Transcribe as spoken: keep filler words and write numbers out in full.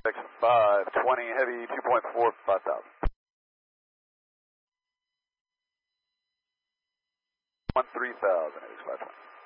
five twenty, heavy two point four, five thousand. one three thousand, heavy five twenty.